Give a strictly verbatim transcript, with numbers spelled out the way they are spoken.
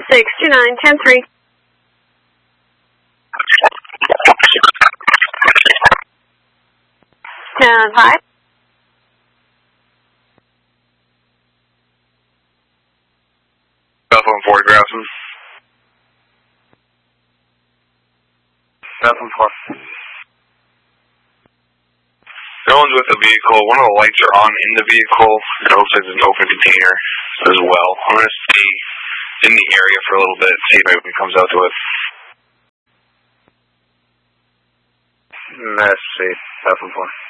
six two nine, ten three. ten five. Cell phone four, Grafton. Cell phone four. No one's with the vehicle. One of the lights are on in the vehicle. It looks like there's an open container as well. I'm going to stay in the area for a little bit, see if anyone comes out to it. Let's see. Cell phone four.